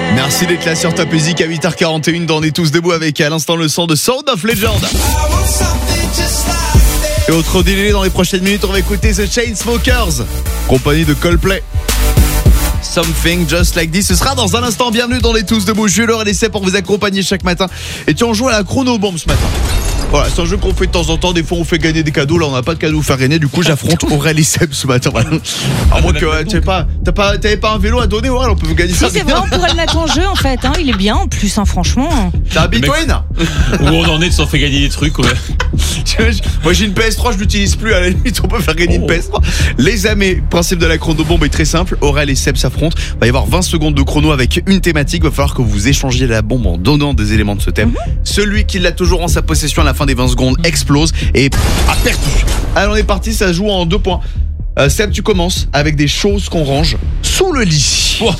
Merci d'être là sur Top Music à 8h41. On est tous debout avec à l'instant le son de Sound of Legend. Et autre délai dans les prochaines minutes, on va écouter The Chainsmokers, compagnie de Coldplay. Something Just Like This. Ce sera dans un instant. Bienvenue dans les tous debout. Je suis Laure et l'essai pour vous accompagner chaque matin. Et tu en joues à la chronobombe ce matin. Voilà, c'est un jeu qu'on fait de temps en temps. Des fois, on fait gagner des cadeaux. Là, on n'a pas de cadeaux à faire gagner. Du coup, j'affronte Aurel et Seb ce matin. Voilà. À moins que t'avais pas un vélo à donner, Aurel, on peut vous gagner ça. Si, c'est vrai, on pourrait le mettre en jeu en fait. Il est bien en plus, franchement. T'as un Bitcoin? Où on en est de s'en fait gagner des trucs, ouais. Moi, j'ai une PS3, je l'utilise plus. À la limite, on peut faire gagner une PS3. Les amis, le principe de la chronobombe est très simple. Aurel et Seb s'affrontent. Il va y avoir 20 secondes de chrono avec une thématique. Il va falloir que vous échangiez la bombe en donnant des éléments de ce thème. Celui qui l'a toujours en sa possession à la fin des 20 secondes explose et a perdu. Alors on est parti, ça joue en 2 points. Seb, tu commences avec des choses qu'on range sous le lit. Oh.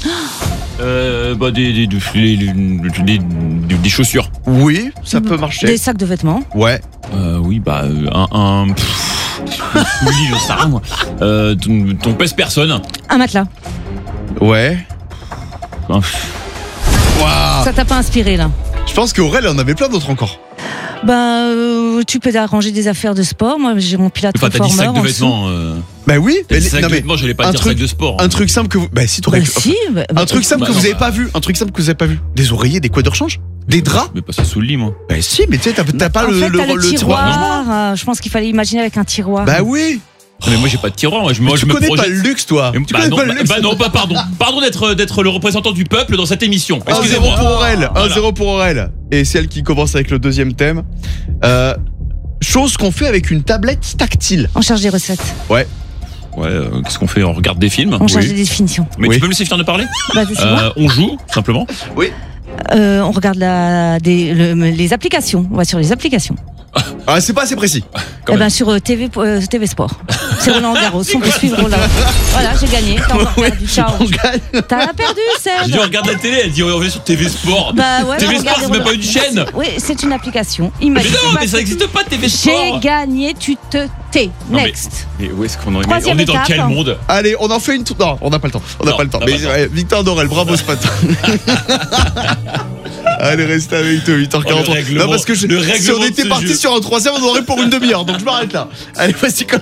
Des chaussures. Oui, ça peut marcher. Des sacs de vêtements. Ouais. Oui, un sous le lit, j'en sais rien, moi. Ton pèse-personne. Un matelas. Ouais. Waouh. Ça t'a pas inspiré là? Je pense qu'Aurel en avait plein d'autres encore. Tu peux arranger des affaires de sport. Moi, j'ai mon Pilates Enfin, t'as dit Reformer sac de vêtements. Bah oui. Sac de vêtements, j'allais pas dire sac de sport. Un truc simple que vous. Bah si, t'aurais pu. Si, un truc simple que vous avez pas vu. Un truc simple que vous avez pas vu. Des oreillers, des quoi de rechange? Des draps? Mais pas ça sous le lit, moi. Bah si, mais tu sais, t'as pas en fait, t'as le tiroir. tiroir. Je pense qu'il fallait imaginer avec un tiroir. Bah oui. Mais moi j'ai pas de tiroir, moi je tu me connais projette. pas le luxe, toi. Pardon d'être le représentant du peuple dans cette émission. Excusez-moi. 1-0 pour Aurel. 1-0 pour Aurel. Et c'est elle qui commence avec le deuxième thème. Chose qu'on fait avec une tablette tactile. On cherche des recettes. Ouais. Ouais, qu'est-ce qu'on fait? On regarde des films. On cherche des définitions. Mais oui. tu peux me laisser finir de parler? C'est moi. On joue, simplement. Oui. On regarde les applications. On va sur les applications. Ah, c'est pas assez précis. Sur TV Sport. C'est Roland Garros. On peut suivre Roland. Voilà, j'ai gagné. T'as encore perdu. Ciao. T'as perdu, Seb. Je dis on regarde la télé, elle dit on est sur TV Sport. Ouais, TV Sport, c'est même pas une chaîne. Oui, c'est une application. Mais non, mais ça n'existe pas TV Sport. J'ai gagné, tu te tais. Next. Mais où est-ce qu'on en est? Troisième On est dans étape. quel monde? Allez, on en fait une. Non, on n'a pas le temps. On n'a pas le temps. Mais Victor Dorel, bravo ce matin. Allez, restez avec nous, 8h43. Non, parce que si on était parti sur un 3e, on aurait pour une demi-heure. Donc je m'arrête là. Allez, voici comme